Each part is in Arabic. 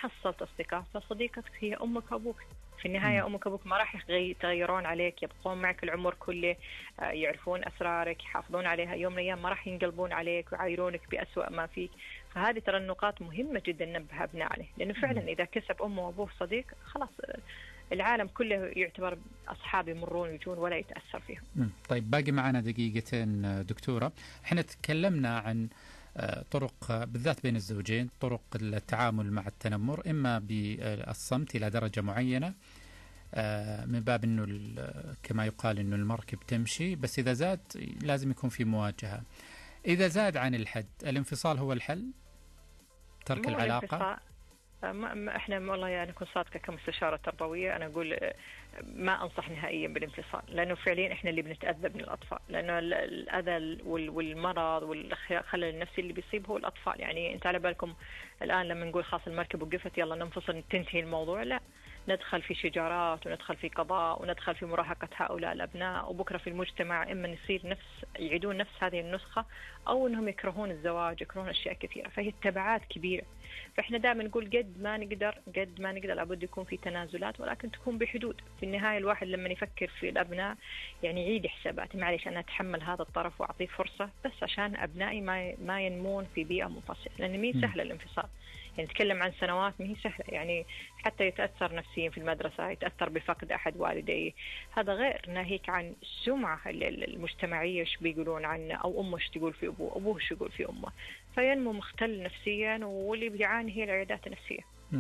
حصلت أصدقاء، فصديقتك هي أمك وأبوك في النهاية. أمك وأبوك ما راح يتغيرون عليك، يبقون معك العمر كله، يعرفون أسرارك، يحافظون عليها. يوم من الأيام ما راح ينقلبون عليك ويعايرونك بأسوأ ما فيك. فهذه ترى النقاط مهمة جدا ننبه أبناء عليه، لأنه فعلا إذا كسب أمه وأبوه صديق خلاص العالم كله يعتبر أصحاب يمرون ويجون ولا يتأثر فيهم. طيب باقي معنا دقيقتين دكتورة. احنا تكلمنا عن طرق بالذات بين الزوجين، طرق التعامل مع التنمر، إما بالصمت إلى درجة معينة من باب أنه كما يقال أنه المركب تمشي، بس إذا زاد لازم يكون في مواجهة. إذا زاد عن الحد الانفصال هو الحل؟ ترك العلاقة؟ ما احنا والله يعني اكون صادقه كمستشاره تربويه، انا اقول ما انصح نهائيا بالانفصال، لانه فعليا احنا اللي بنتاذى من الاطفال، لانه الاذى والمرض والخلل النفسي اللي بيصيب هو الاطفال. يعني انت على بالكم الان لما نقول خلاص المركب وقفت يلا ننفصل تنتهي الموضوع، لا، ندخل في شجارات وندخل في قضاء وندخل في مراهقة هؤلاء الأبناء، وبكرة في المجتمع إما يصير يعيدون نفس هذه النسخة، أو أنهم يكرهون الزواج، يكرهون أشياء كثيرة. فهي التبعات كبيرة. فإحنا دائما نقول قد ما نقدر لابد يكون في تنازلات، ولكن تكون بحدود. في النهاية الواحد لما يفكر في الأبناء يعني يعيد حسابات، معليش أنا أتحمل هذا الطرف وأعطيه فرصة بس عشان أبنائي ما ينمون في بيئة منفصلة، لأن مين سهل الانفصال. يعني نتكلم عن سنوات ما هي سهلة، يعني حتى يتأثر نفسيا في المدرسة، يتأثر بفقد أحد والديه، هذا غير ناهيك عن السمعة المجتمعية ايش بيقولون عنه، أو أمه ايش تقول في أبوه، أبوه ايش يقول في أمه، فينمو مختل نفسيا، واللي بيعاني هي العيادات النفسية.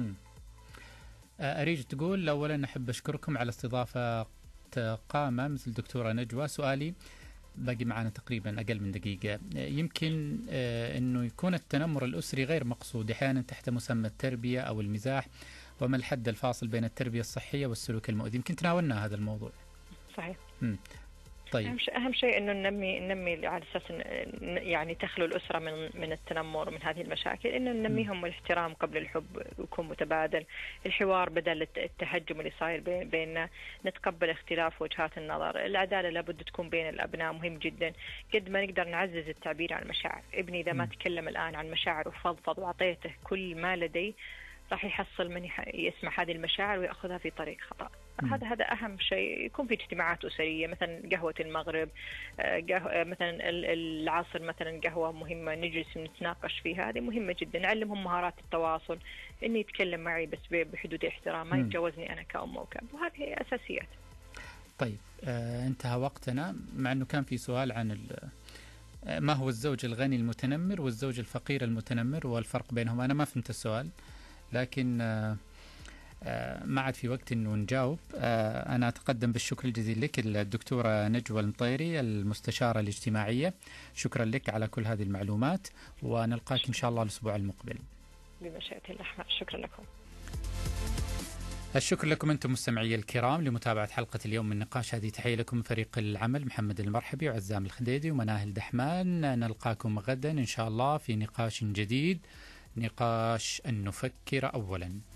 أريج تقول أولا أحب أشكركم على استضافة قامة مثل دكتورة نجوى. سؤالي باقي معنا تقريبا أقل من دقيقة، يمكن أنه يكون التنمر الأسري غير مقصود أحيانا تحت مسمى التربية أو المزاح، وما الحد الفاصل بين التربية الصحية والسلوك المؤذي؟ يمكن تناولنا هذا الموضوع. صحيح. طيب. أهم شيء إنه ننمي على أساس يعني تخلو الأسرة من التنمر ومن هذه المشاكل، إنه ننميهم الاحترام قبل الحب يكون متبادل، الحوار بدل التهجم اللي صاير بيننا، نتقبل اختلاف وجهات النظر، العدالة لابد تكون بين الأبناء، مهم جدا. قد ما نقدر نعزز التعبير عن المشاعر. ابني إذا ما تكلم الآن عن مشاعره وفضفض وعطيته كل ما لدي، راح يحصل من يسمع هذه المشاعر ويأخذها في طريق خطأ. هذا أهم شيء. يكون في اجتماعات أسرية، مثلا قهوة المغرب، مثلا العصر، مثلا قهوة مهمة نجلس ونتناقش فيها، هذه مهمة جدا. نعلمهم مهارات التواصل، إني يتكلم معي بس بحدود الاحترام، ما يتجاوزني أنا كأم وكأب، وهذه أساسيات. طيب انتهى وقتنا، مع أنه كان في سؤال عن ما هو الزوج الغني المتنمر والزوج الفقير المتنمر والفرق بينهم. أنا ما فهمت السؤال، لكن ما عاد في وقت انه نجاوب. انا اتقدم بالشكر الجزيل لك الدكتورة نجوى المطيري المستشارة الاجتماعية، شكرا لك على كل هذه المعلومات، ونلقاك ان شاء الله الاسبوع المقبل بمشيئة الله. شكرا لكم. الشكر لكم انتم مستمعي الكرام لمتابعة حلقة اليوم من نقاش. هذه تحية لكم من فريق العمل محمد المرحبي وعزام الخديدي ومناهل دحمان. نلقاكم غدا ان شاء الله في نقاش جديد، نقاش أن نفكر أولا.